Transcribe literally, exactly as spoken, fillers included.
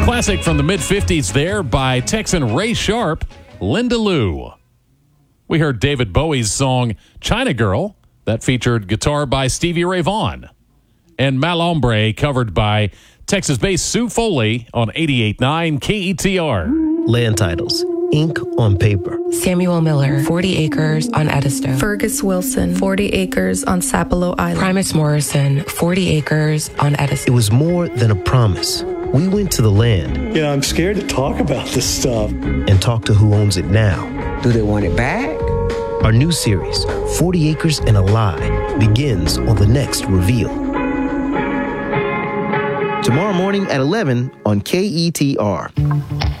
Classic from the mid-fifties there by Texan Ray Sharp, Linda Lou. We heard David Bowie's song China Girl. That featured guitar by Stevie Ray Vaughan. And Malombre covered by Texas-based Sue Foley on eighty-eight point nine K E T R. Land titles. Ink on paper. Samuel Miller, forty acres on Edisto. Fergus Wilson, forty acres on Sapelo Island. Primus Morrison, forty acres on Edisto. It was more than a promise. We went to the land. Yeah, I'm scared to talk about this stuff. And talk to who owns it now. Do they want it back? Our new series, forty acres and a Lie, begins on the next reveal. Tomorrow morning at eleven on K E T R.